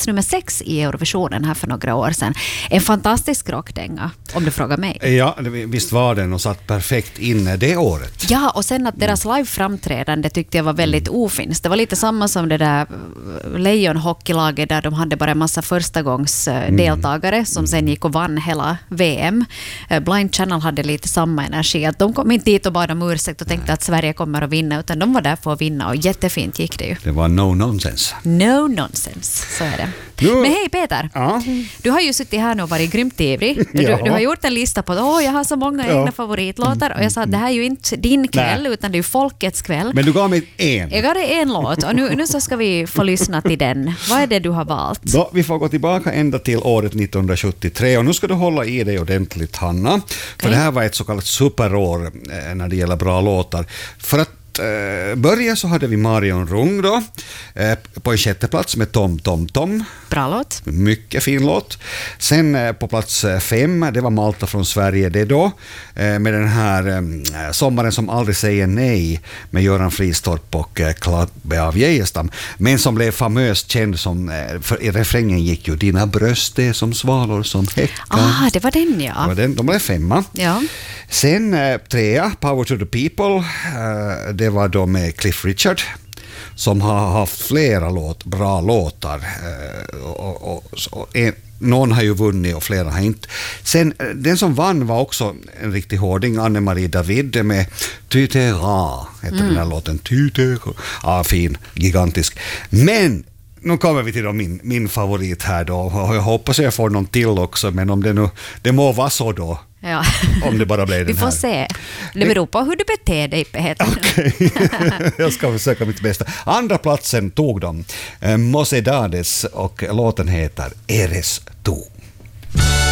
plats nummer 6 i Eurovisionen här för några år sedan. En fantastisk rockdänga, om du frågar mig. Ja, visst var den och satt perfekt inne det året. Ja, och sen att deras live-framträdande tyckte jag var väldigt ofinst. Det var lite samma som det där Lejon-hockeylaget där de hade bara en massa förstagångs deltagare som sen gick och vann hela VM. Blind Channel hade lite samma energi. Att de kom inte dit och bad om ursäkt och tänkte att Sverige kommer att vinna, utan de var där för att vinna och jättefint gick det ju. Det var no nonsense. No nonsense, så är det. Men hej Peter, du har ju suttit här nu och varit grymt ivrig. Du har gjort en lista på att jag har så många egna favoritlåtar och jag sa att det här är ju inte din kväll utan det är ju folkets kväll. Men du gav mig en. Jag gav dig en låt och nu så ska vi få lyssna till den. Vad är det du har valt? Då, vi får gå tillbaka ända till året 1973 och nu ska du hålla i dig ordentligt, Hanna. För det här var ett så kallat superår när det gäller bra låtar. För att börja så hade vi Marion Rung då, på en 6:e plats med Tom Tom Tom. Bra låt. Mycket fin låt. Sen på plats 5, det var Malta från Sverige det då, med den här Sommaren som aldrig säger nej med Göran Fristorp och Klabbe av Geijerstam, men som blev famöst känd som, för i refrängen gick ju dina bröst är som svalor som häckar. Det var den, ja. Det var den, de blev 5. Ja. Sen 3, Power to the People, det var då med Cliff Richard som har haft flera bra låtar någon har ju vunnit och flera har inte. Sen den som vann var också en riktig hårding, Anne-Marie David med Tutera heter den här låten. Tutera, fin, gigantisk. Men nu kommer vi till då min favorit här då, och jag hoppas jag får någon till också, men om det må vara så då. Ja. Om det bara blir den här. Vi får se. Det beror på hur du beter dig, Peter. Okej. Jag ska försöka mitt bästa. Andra platsen tog de Mocedades och låten heter Eres tú.